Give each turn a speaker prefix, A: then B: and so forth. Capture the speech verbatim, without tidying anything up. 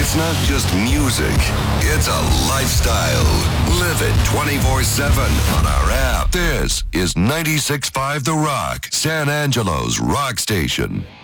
A: It's not just music, it's a lifestyle. Live it twenty-four seven on our app. This is ninety-six point five The Rock, San Angelo's rock station.